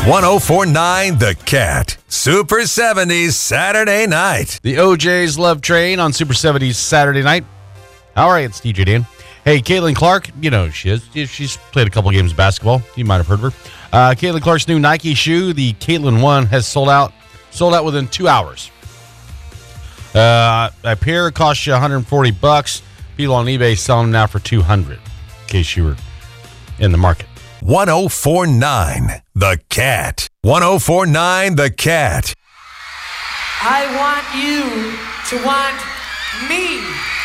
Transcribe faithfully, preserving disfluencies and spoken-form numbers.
one oh four point nine The Cat. Super seventies Saturday night. The O J's Love Train on Super seventies Saturday night. All right, it's D J Dan. Hey, Caitlin Clark, you know who she is. She's played a couple games of basketball. You might have heard of her. Uh, Caitlin Clark's new Nike shoe, the Caitlin One, has sold out sold out within two hours. Uh, a pair costs you one hundred forty bucks. People on eBay selling them now for two hundred, in case you were in the market. one oh four point nine The Cat. one oh four point nine The Cat. I want you to want me.